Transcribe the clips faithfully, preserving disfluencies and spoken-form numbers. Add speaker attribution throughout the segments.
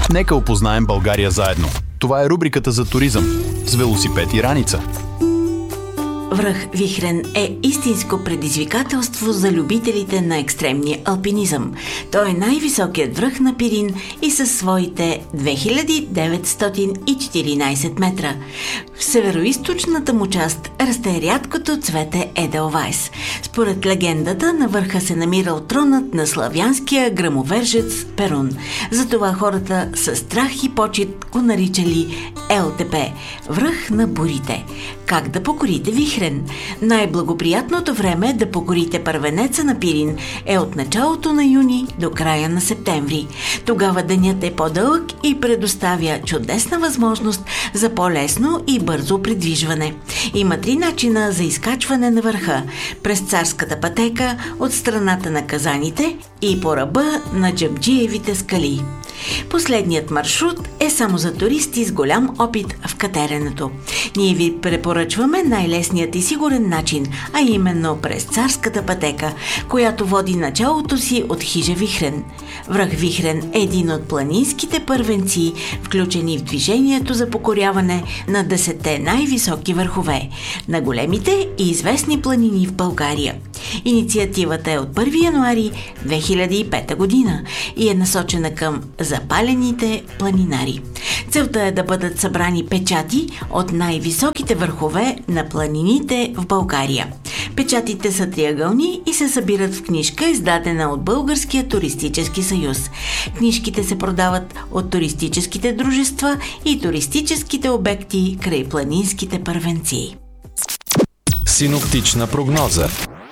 Speaker 1: Нека опознаем България заедно. Това е рубриката за туризъм с велосипед и раница.
Speaker 2: Връх Вихрен е истинско предизвикателство за любителите на екстремния алпинизъм. Той е най-високият връх на Пирин и със своите две хиляди деветстотин и четиринадесет метра. В североизточната му част расте рядкото цвете Еделвайс. Според легендата, на върха се намирал тронът на славянския гръмовержец Перун. Затова хората със страх и почит го наричали Ел Те Пе – връх на бурите. Как да покорите Вихрен? Най-благоприятното време да покорите първенеца на Пирин е от началото на юни до края на септември. Тогава денят е по-дълъг и предоставя чудесна възможност за по-лесно и бързо придвижване. Има три начина за изкачване на върха: през царската пътека, от страната на Казаните и по ръба на Джабджиевите скали. Последният маршрут е само за туристи с голям опит в катеренето. Ние ви препоръчваме най-лесният и сигурен начин, а именно през царската пътека, която води началото си от хижа Вихрен. Връх Вихрен е един от планинските първенци, включени в движението за покоряване на десетте най-високи върхове на големите и известни планини в България. Инициативата е от първи януари две хиляди и пета година и е насочена към запалените планинари. Целта е да бъдат събрани печати от най-високите върхове на планините в България. Печатите са триъгълни и се събират в книжка, издадена от Българския туристически съюз. Книжките се продават от туристическите дружества и туристическите обекти край планинските първенци.
Speaker 3: Синоптична прогноза.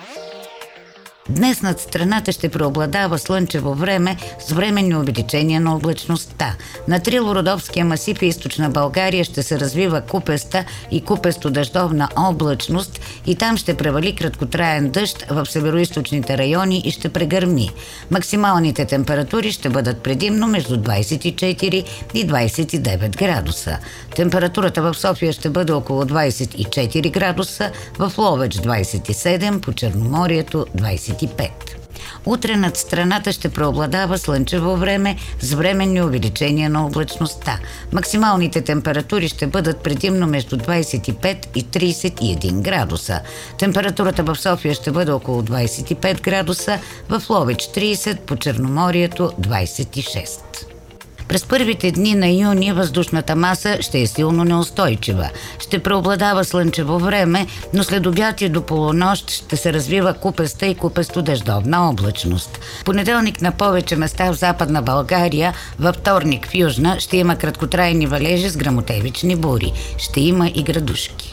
Speaker 4: Днес над страната ще преобладава слънчево време с временни увеличения на облачността. На Трило-Родопския масив и източна България ще се развива купеста и купесто-дъждовна облачност и там ще превали краткотраен дъжд в североизточните райони и ще прегърми. Максималните температури ще бъдат предимно между двадесет и четири и двадесет и девет градуса. Температурата в София ще бъде около двадесет и четири градуса, в Ловеч двадесет и седем, по Черноморието двадесет и пет. Утре над страната ще преобладава слънчево време с временни увеличения на облачността. Максималните температури ще бъдат предимно между двадесет и пет и тридесет и един градуса. Температурата в София ще бъде около двадесет и пет градуса, в Ловеч тридесет, по Черноморието двадесет и шест. През първите дни на юни въздушната маса ще е силно неустойчива. Ще преобладава слънчево време, но след обяд и до полунощ ще се развива купеста и купесто-дъждовна облачност. Понеделник на повече места в Западна България, във вторник в Южна ще има краткотрайни валежи с гръмотевични бури. Ще има и градушки.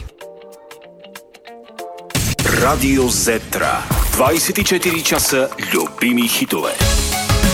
Speaker 3: Радио Зетра. двадесет и четири часа любими хитове.